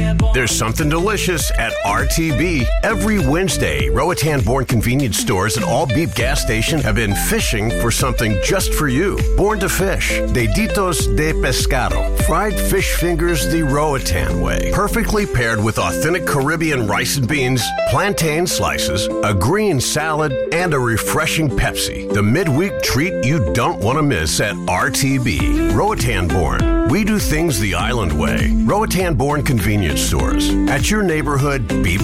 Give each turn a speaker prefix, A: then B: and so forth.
A: There's something delicious at RTB. Every Wednesday, Roatan-born convenience stores at all beep gas stations have been fishing for something just for you. Born to fish, Deditos de Pescado. Fried fish fingers the Roatan way. Perfectly paired with authentic Caribbean rice and beans, plantain slices, a green salad, and a refreshing Pepsi. The midweek treat you don't want to miss at RTB. Roatan-born. We do things the island way. Roatan-born convenience stores. At your neighborhood beep